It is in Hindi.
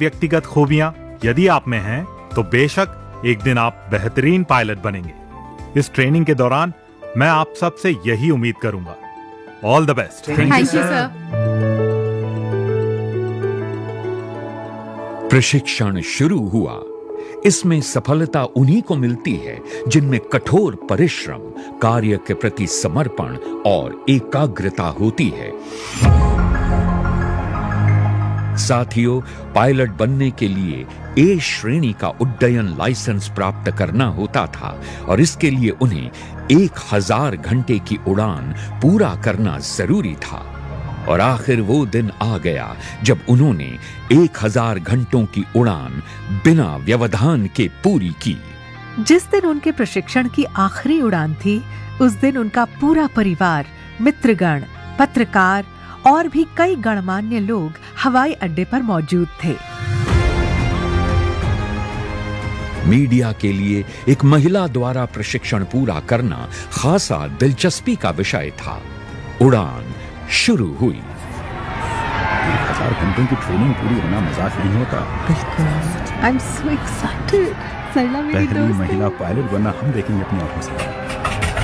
व्यक्तिगत खूबियां यदि आप में हैं, तो बेशक एक दिन आप बेहतरीन पायलट बनेंगे। इस ट्रेनिंग के दौरान मैं आप सबसे यही उम्मीद करूंगा। All the best. Thank you sir. प्रशिक्षण शुरू हुआ। इसमें सफलता उन्हीं को मिलती है जिनमें कठोर परिश्रम, कार्य के प्रति समर्पण और एकाग्रता होती है। साथियों, पायलट बनने के लिए ए श्रेणी का उड्डयन लाइसेंस प्राप्त करना होता था और इसके लिए उन्हें 1000 घंटे की उड़ान पूरा करना जरूरी था। और आखिर वो दिन आ गया जब उन्होंने 1000 घंटों की उड़ान बिना व्यवधान के पूरी की। जिस दिन उनके प्रशिक्षण की आखिरी उड़ान थी, उस दिन उनका पूरा परिवार, मित्रगण, पत्रकार और भी कई गणमान्य लोग हवाई अड्डे पर मौजूद थे। मीडिया के लिए एक महिला द्वारा प्रशिक्षण पूरा करना खासा दिलचस्पी का विषय था। उड़ान शुरू हुई। 1000 घंटों की ट्रेनिंग पूरी होना मजाक नहीं होता। I am so excited. सरला मेरी पहली दोस्त है। महिला पायलट बनना हम देखेंगे अपनी आंखों से।